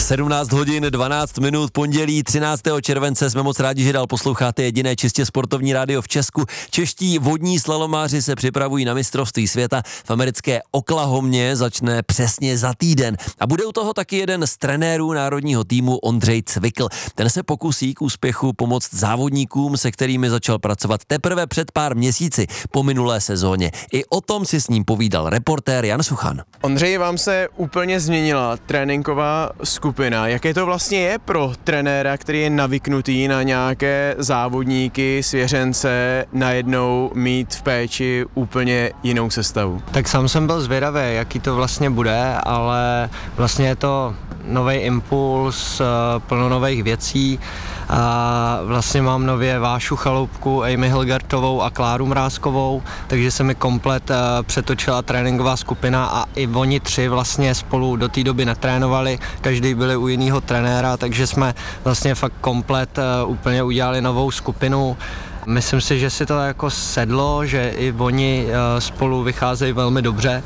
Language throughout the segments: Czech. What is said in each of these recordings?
17 hodin 12 minut, pondělí 13. července. Jsme moc rádi, že dál posloucháte jediné čistě sportovní rádio v Česku. Čeští vodní slalomáři se připravují na mistrovství světa v americké Oklahomě, začne přesně za týden. A bude u toho taky jeden z trenérů národního týmu, Ondřej Cvikl. Ten se pokusí k úspěchu pomoct závodníkům, se kterými začal pracovat teprve před pár měsíci po minulé sezóně. I o tom si s ním povídal reportér Jan Suchan. Ondřej, vám se úplně změnila tréninková skupina. Jaké to vlastně je pro trenéra, který je navyknutý na nějaké závodníky, svěřence, najednou mít v péči úplně jinou sestavu? Tak sám jsem byl zvědavý, jaký to vlastně bude, ale vlastně je to nový impuls, plno nových věcí. A vlastně mám nově Vášu Chaloupku, Amy Hilgertovou a Kláru Mrázkovou, takže se mi komplet přetočila tréninková skupina a i oni tři vlastně spolu do té doby netrénovali, každý byli u jiného trenéra, takže jsme vlastně fakt komplet úplně udělali novou skupinu. Myslím si, že si to jako sedlo, že i oni spolu vycházejí velmi dobře.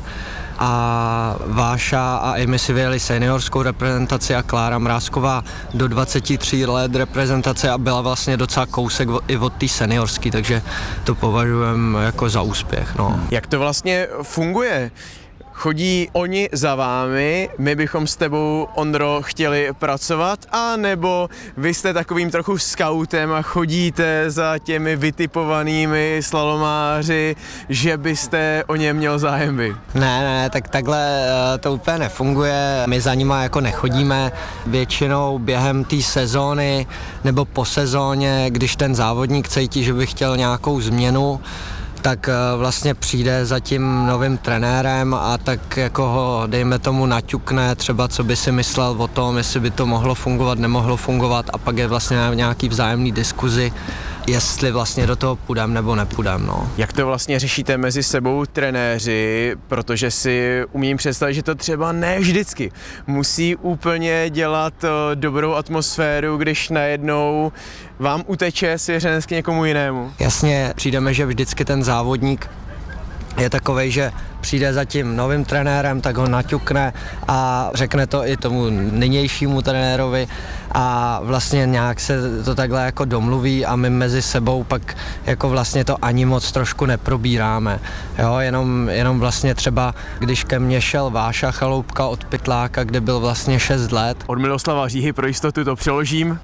A Váša a Amy si vyjeli seniorskou reprezentaci a Klára Mrázková do 23 let reprezentace a byla vlastně docela kousek i od té seniorský, takže to považujeme jako za úspěch. No. Jak to vlastně funguje? Chodí oni za vámi, my bychom s tebou, Ondro, chtěli pracovat, a nebo vy jste takovým trochu skautem a chodíte za těmi vytipovanými slalomáři, že byste o ně měl zájem vy? Ne, tak takhle to úplně nefunguje, my za nima jako nechodíme, většinou během té sezóny nebo po sezóně, když ten závodník cítí, že by chtěl nějakou změnu, tak vlastně přijde za tím novým trenérem a tak jako ho, dejme tomu, naťukne třeba, co by si myslel o tom, jestli by to mohlo fungovat, nemohlo fungovat, a pak je vlastně nějaký vzájemný diskuzi, jestli vlastně do toho půjdem nebo nepůjdem. No. Jak to vlastně řešíte mezi sebou trenéři, protože si umím představit, že to třeba ne vždycky musí úplně dělat dobrou atmosféru, když najednou vám uteče svěřenec k někomu jinému? Jasně, přijdeme, že vždycky ten závodník je takovej, že přijde za tím novým trenérem, tak ho naťukne a řekne to i tomu nynějšímu trenérovi a vlastně nějak se to takhle jako domluví a my mezi sebou pak jako vlastně to ani moc trošku neprobíráme. Jo, jenom vlastně třeba, když ke mně šel Váša Chaloupka od Pytláka, kde byl vlastně 6 let. Od Miloslava Říhy, pro jistotu to přeložím.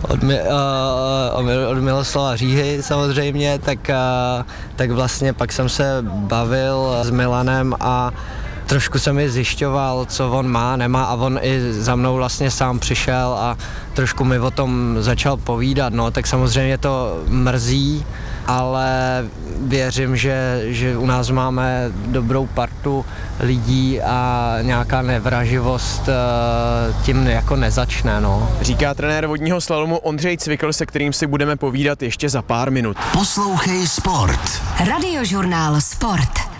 Od Miloslava Říhy samozřejmě, tak vlastně pak jsem se bavil s Milanem a trošku jsem mi zjišťoval, co on má, nemá, a on i za mnou vlastně sám přišel a trošku mi o tom začal povídat, no, tak samozřejmě to mrzí, ale věřím, že u nás máme dobrou partu lidí a nějaká nevraživost tím jako nezačne, no. Říká trenér vodního slalomu Ondřej Cvikl, se kterým si budeme povídat ještě za pár minut. Poslouchej sport. Radiožurnál Sport.